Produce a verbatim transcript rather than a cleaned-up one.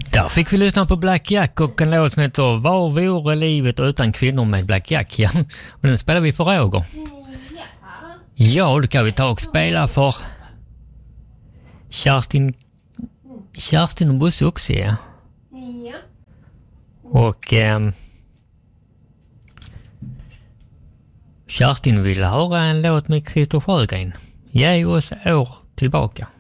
Där fick vi lyssna på Black Jack och en låt som heter Vad vore livet utan kvinnor med Black Jack? Ja. Och den spelar vi för Roger. Ja, då kan vi ta och spela för Kerstin, Kerstin och Bosse också, ja. Ja. Och eh, Kerstin ville höra en låt med Christer Sjögren. Ge oss år tillbaka.